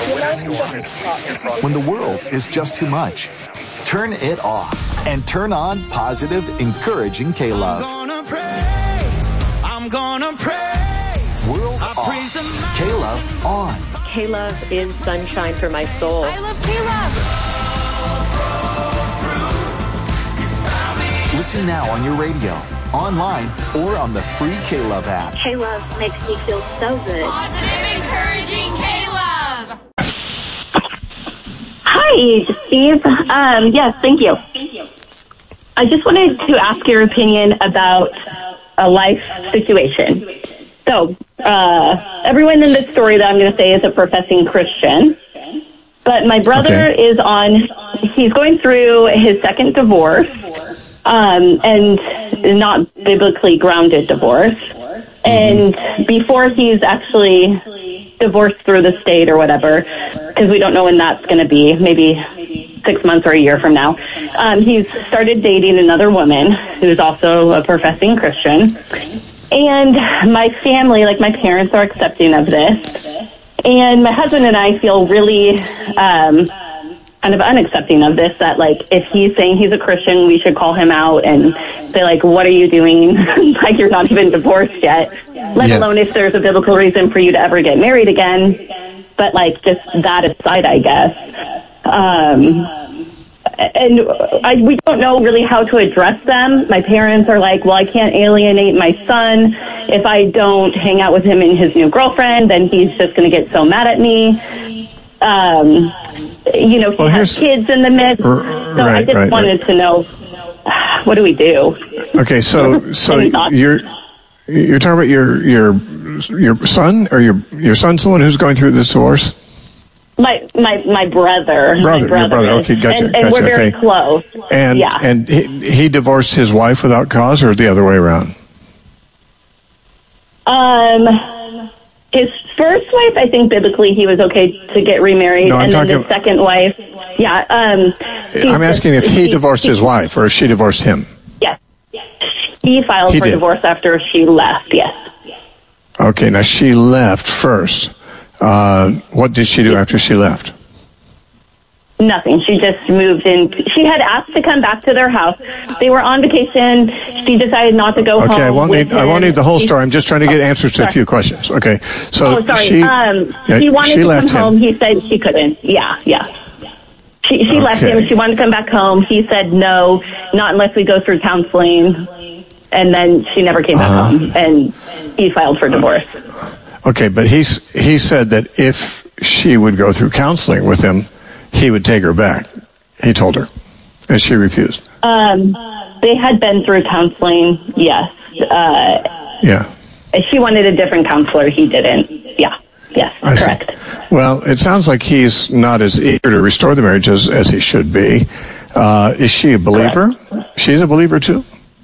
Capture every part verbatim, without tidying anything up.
When the world is just too much, turn it off and turn on positive, encouraging K-Love. I'm gonna praise, I'm gonna praise. World off, K-Love on. K-Love is sunshine for my soul. I love K-Love. Listen now on your radio, online, or on the free K-Love app. K-Love makes me feel so good. Positive, encouraging K-Love. Hi, Steve. Um, yes, thank you. I just wanted to ask your opinion about a life situation. So, uh, everyone in this story that I'm going to say is a professing Christian. But my brother okay. is on, he's going through his second divorce, um, and not biblically grounded divorce. Mm-hmm. And before he's actually divorced through the state or whatever, because we don't know when that's going to be, maybe six months or a year from now, um, he's started dating another woman who's also a professing Christian. And my family, like my parents, are accepting of this. And my husband and I feel really um, kind of unaccepting of this, that, like, if he's saying he's a Christian, we should call him out and say, like, what are you doing? Like, you're not even divorced yet, let yeah. alone if there's a biblical reason for you to ever get married again. But, like, just that aside, I guess. Um... And I, we don't know really how to address them. My parents are like, well, I can't alienate my son. If I don't hang out with him and his new girlfriend, then he's just going to get so mad at me. Um, you know, he well, has kids in the midst. So right, I just right, wanted right. to know, what do we do? Okay, so so you're you're talking about your your your son, or your your son's the one who's going through this divorce? My my my brother. Brother, my brother your brother. Okay, gotcha. And, and gotcha, we're very okay. close. And yeah. and he, he divorced his wife without cause, or the other way around? Um, his first wife, I think biblically he was okay to get remarried, no, and then talking, the second wife, yeah. Um, I'm asking if he, he divorced he, his wife or if she divorced him. Yes, he filed he for did. divorce after she left. Yes. Okay, now she left first. Uh, what did she do after she left? Nothing. She just moved in. She had asked to come back to their house. They were on vacation. She decided not to go okay, home. Okay, I won't need. him. I won't need the whole story. I'm just trying to get answers to a few questions. Okay, so oh, sorry. she. Um, yeah, he wanted she to left come him. home. He said she couldn't. Yeah, yeah. She she okay. left him. She wanted to come back home. He said no, not unless we go through counseling. And then she never came back uh-huh. home, and he filed for divorce. Okay, but he's he said that if she would go through counseling with him, he would take her back. He told her, and she refused. Um, they had been through counseling, yes. Uh, yeah. She wanted a different counselor. He didn't. Yeah. Yes, I correct. See. Well, it sounds like he's not as eager to restore the marriage as, as he should be. Uh, is she a believer? Correct. She's a believer too?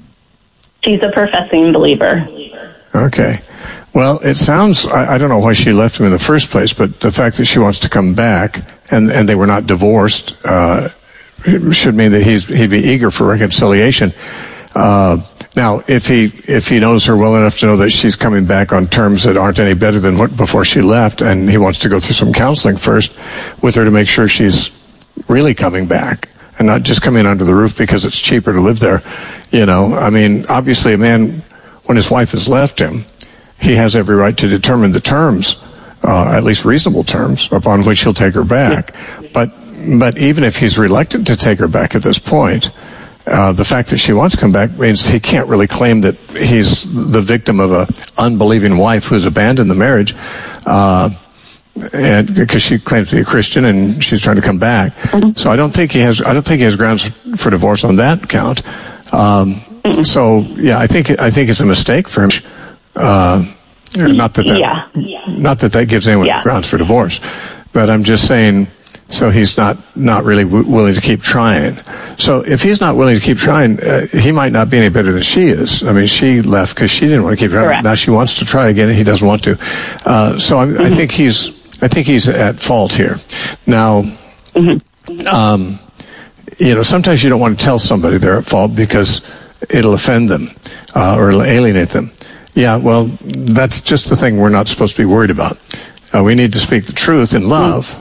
She's a professing believer. Okay. Well, it sounds, I, I don't know why she left him in the first place, but the fact that she wants to come back and, and they were not divorced, uh, should mean that he's, he'd be eager for reconciliation. Uh, now, if he, if he knows her well enough to know that she's coming back on terms that aren't any better than what, before she left, and he wants to go through some counseling first with her to make sure she's really coming back and not just coming under the roof because it's cheaper to live there, you know, I mean, obviously a man, when his wife has left him, he has every right to determine the terms, uh, at least reasonable terms, upon which he'll take her back. But, but even if he's reluctant to take her back at this point, uh, the fact that she wants to come back means he can't really claim that he's the victim of a unbelieving wife who's abandoned the marriage, uh, and because she claims to be a Christian and she's trying to come back. Mm-hmm. So I don't think he has, I don't think he has grounds for divorce on that count. Um, mm-hmm. so yeah, I think, I think it's a mistake for him. Uh, not that that, yeah. not that that gives anyone yeah. grounds for divorce, but I'm just saying, so he's not, not really w- willing to keep trying. So if he's not willing to keep trying, uh, he might not be any better than she is. I mean, she left because she didn't want to keep trying. Correct. Now she wants to try again and he doesn't want to. Uh, so I, mm-hmm. I think he's, I think he's at fault here. Now, mm-hmm. um, you know, sometimes you don't want to tell somebody they're at fault because it'll offend them, uh, or it'll alienate them. Yeah, well, that's just the thing we're not supposed to be worried about. Uh, we need to speak the truth in love.